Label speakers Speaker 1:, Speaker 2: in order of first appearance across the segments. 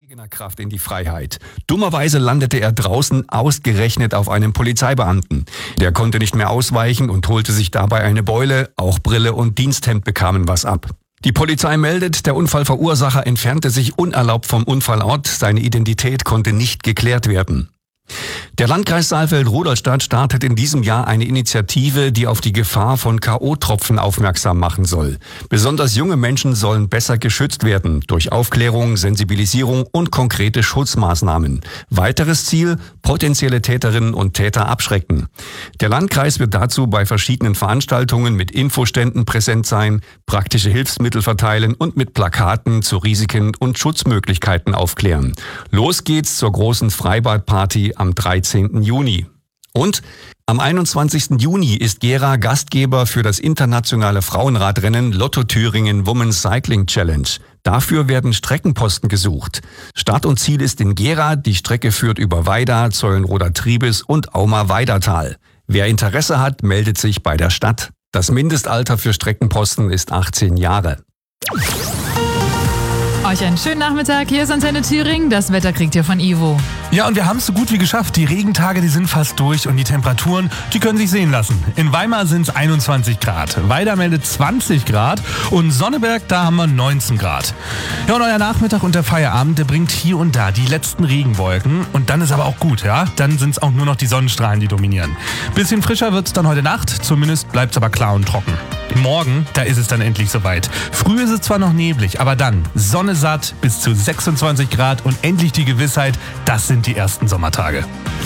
Speaker 1: eigener Kraft in die Freiheit. Dummerweise landete er draußen ausgerechnet auf einem Polizeibeamten. Der konnte nicht mehr ausweichen und holte sich dabei eine Beule, auch Brille und Diensthemd bekamen was ab. Die Polizei meldet, der Unfallverursacher entfernte sich unerlaubt vom Unfallort, seine Identität konnte nicht geklärt werden. Der Landkreis Saalfeld-Rudolstadt startet in diesem Jahr eine Initiative, die auf die Gefahr von K.O.-Tropfen aufmerksam machen soll. Besonders junge Menschen sollen besser geschützt werden durch Aufklärung, Sensibilisierung und konkrete Schutzmaßnahmen. Weiteres Ziel: potenzielle Täterinnen und Täter abschrecken. Der Landkreis wird dazu bei verschiedenen Veranstaltungen mit Infoständen präsent sein, praktische Hilfsmittel verteilen und mit Plakaten zu Risiken und Schutzmöglichkeiten aufklären. Los geht's zur großen Freibadparty am 13. Juni. Und am 21. Juni ist Gera Gastgeber für das internationale Frauenradrennen Lotto Thüringen Women's Cycling Challenge. Dafür werden Streckenposten gesucht. Start und Ziel ist in Gera. Die Strecke führt über Weida, Zeulenroder Triebes und Auma-Weidertal. Wer Interesse hat, meldet sich bei der Stadt. Das Mindestalter für Streckenposten ist 18 Jahre.
Speaker 2: Euch einen schönen Nachmittag, hier ist Antenne Thüringen, das Wetter kriegt ihr von Ivo.
Speaker 3: Ja, und wir haben es so gut wie geschafft. Die Regentage, die sind fast durch und die Temperaturen, die können sich sehen lassen. In Weimar sind es 21 Grad, Weida meldet 20 Grad und Sonneberg, da haben wir 19 Grad. Ja, und euer Nachmittag und der Feierabend, der bringt hier und da die letzten Regenwolken und dann ist aber auch gut, ja? Dann sind es auch nur noch die Sonnenstrahlen, die dominieren. Bisschen frischer wird es dann heute Nacht, zumindest bleibt es aber klar und trocken. Morgen, da ist es dann endlich soweit. Früh ist es zwar noch neblig, aber dann Sonne satt bis zu 26 Grad und endlich die Gewissheit, das sind die ersten Sommertage.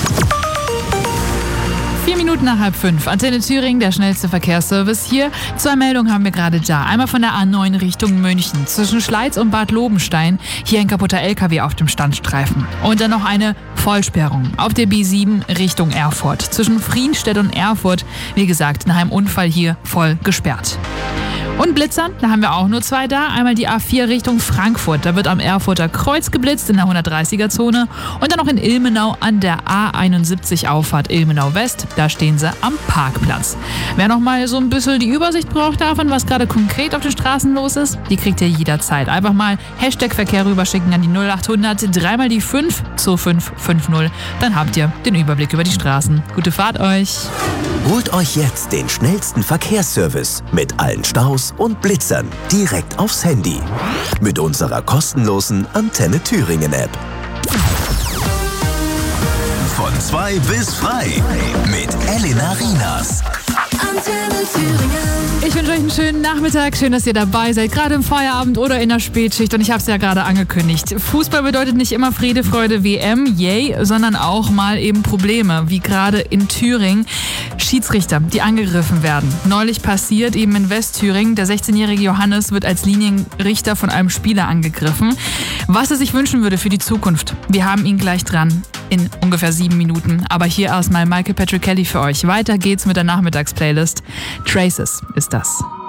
Speaker 2: 4 Minuten nach 4:30. Antenne Thüringen, der schnellste Verkehrsservice hier. 2 Meldungen haben wir gerade da. Einmal von der A9 Richtung München. Zwischen Schleiz und Bad Lobenstein. Hier ein kaputter LKW auf dem Standstreifen. Und dann noch eine Vollsperrung auf der B7 Richtung Erfurt. Zwischen Frienstedt und Erfurt. Wie gesagt, nach einem Unfall hier voll gesperrt. Und Blitzern, da haben wir auch nur 2 da. Einmal die A4 Richtung Frankfurt. Da wird am Erfurter Kreuz geblitzt in der 130er-Zone. Und dann noch in Ilmenau an der A71 Auffahrt Ilmenau West. Da stehen sie am Parkplatz. Wer noch mal so ein bisschen die Übersicht braucht davon, was gerade konkret auf den Straßen los ist, die kriegt ihr jederzeit. Einfach mal #Verkehr rüberschicken an die 0800 3 mal die 5 2550. Dann habt ihr den Überblick über die Straßen. Gute Fahrt euch!
Speaker 4: Holt euch jetzt den schnellsten Verkehrsservice mit allen Staus und Blitzern direkt aufs Handy. Mit unserer kostenlosen Antenne Thüringen App. Von 2 bis frei mit Elena Rienas.
Speaker 5: Antenne Thüringen.
Speaker 2: Ich wünsche euch einen schönen Nachmittag. Schön, dass ihr dabei seid, gerade im Feierabend oder in der Spätschicht. Und ich habe es ja gerade angekündigt. Fußball bedeutet nicht immer Friede, Freude, WM, yay, sondern auch mal eben Probleme, wie gerade in Thüringen. Schiedsrichter, die angegriffen werden. Neulich passiert eben in Westthüringen. Der 16-jährige Johannes wird als Linienrichter von einem Spieler angegriffen. Was er sich wünschen würde für die Zukunft, wir haben ihn gleich dran. In ungefähr 7 Minuten. Aber hier erstmal Michael Patrick Kelly für euch. Weiter geht's mit der Nachmittagsplaylist. Traces ist das.